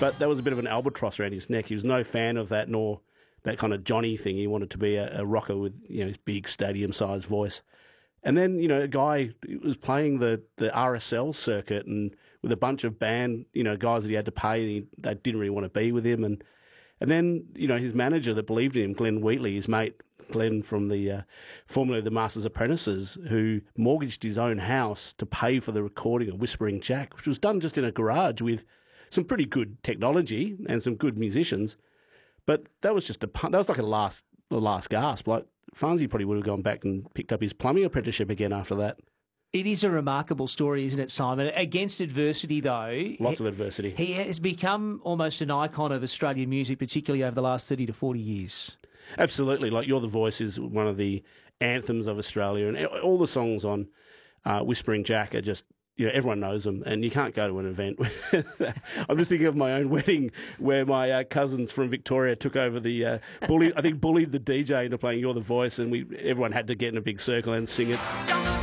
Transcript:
But that was a bit of an albatross around his neck. He was no fan of that, nor that kind of Johnny thing. He wanted to be a rocker with, his big stadium-sized voice. And then, a guy was playing the RSL circuit and with a bunch of band, guys that he had to pay. They didn't really want to be with him. And then, his manager that believed in him, Glenn Wheatley, his mate Glenn from the formerly the Masters Apprentices, who mortgaged his own house to pay for the recording of Whispering Jack, which was done just in a garage with some pretty good technology and some good musicians. But that was just that was like the last gasp. Like Farnsey probably would have gone back and picked up his plumbing apprenticeship again after that. It is a remarkable story, isn't it, Simon? Against adversity, though. Lots of adversity. He has become almost an icon of Australian music, particularly over the last 30 to 40 years. Absolutely. Like You're the Voice is one of the anthems of Australia. And all the songs on Whispering Jack are just, everyone knows them. And you can't go to an event. I'm just thinking of my own wedding where my cousins from Victoria took over the bullied the DJ into playing You're the Voice. And everyone had to get in a big circle and sing it.